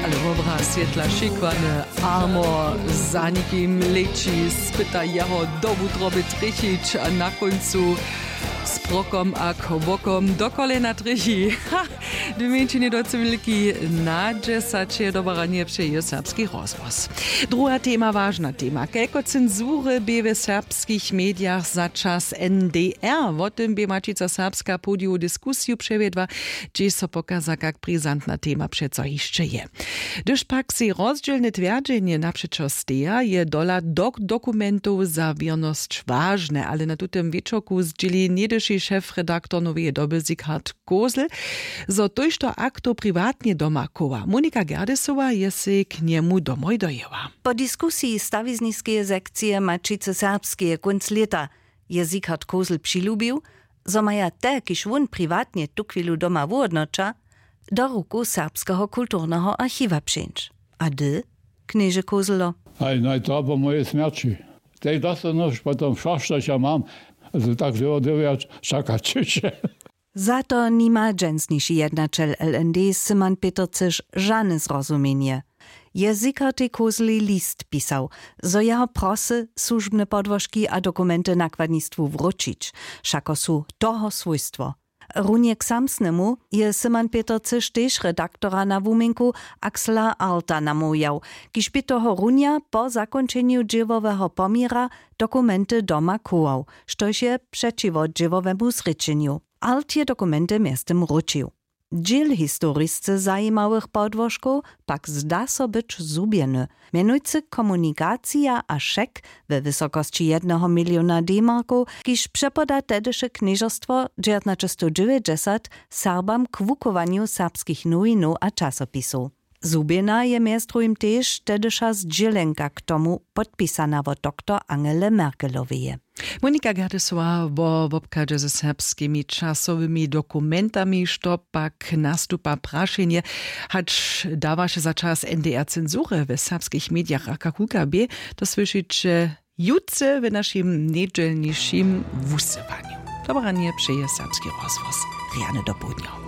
ale obraz světla šikvane, armor za nikým lečí, spyta jeho dobu troby trichič a na koncu s prokom a kovokom do kolena trichi. Dymieńczyny do cywilki na 10 dobaranie přeje serbski rozvoz. Druga tema, ważna tema. Kelko cenzury by w serbskich mediach za czas NDR. O tym by Mačica Serbska podiu dyskusju przewiedła, gdzie so pokaza, jak brizantna tema przeco jeszcze je. Gdyż pak si rozdzielne twierdzenie naprzeczo steja, je dola dokumentów za wierność ważne, ale na tym wieczoku zdzieli niedyszy szef-redaktor Nowej Doby Sighart Kozl, zo tož to akto prywatnie doma koła. Monika Gerdesowa je se k niemu domoj dojęła. Po dyskusji stawizniskie sekcje Mačice Serbskie kunc leta je Sighart Kozl přilubił, zo maja te, kiž won prywatnie tu chwilu doma wodnocza, do ruku Serbskiego Kulturnego Archiwa przyjść. A ty, knieże Kozlo? No to po mojej śmierci. Tej dostał noż potem szaszczać ja mam. Also tak wyładować czekać się. Za to nima dżęsniejszy jednaczel LND Szymon Petercysz żadne zrozumienie. Je Sighart Kozli list pisał, zo jeho prosy służbne podłożki a dokumenty nakładnictwu wrócić, szako su toho swójstwo. Runie k samsnemu je Szymon Petercysz też redaktora na wuminku Axela Arta namujał, kiż by toho runia po zakończeniu dziewowego pomira dokumenty doma kołał, štož je przeciwo dziewowemu zryczeniu. Alt je dokumenty miastem wrócił. Dziel historysce zajmałych podłożków pak zda so być zubieny. Mianujcy komunikacja a szek we wysokości 1 miliona D-marku, kiż przepoda tedysze knieżostwo 1990 Serbam k wukowaniu serbskich nowinów a czasopisów. Zubiena je miastrujem też tedysza zdzielenka k tomu podpisana od dr Angele Merkelowej. Monika Gerdesowa w obkadzie ze serbskimi czasowymi dokumentami, što pak nastupa prašenje, hacz dawa się za czas NDR cenzury w serbskich mediach akakulka B, to słyszyć jutce w naszym niedzielniejszym wusywaniu. Dobranie przyje serbski rozwoz. Riane do południa.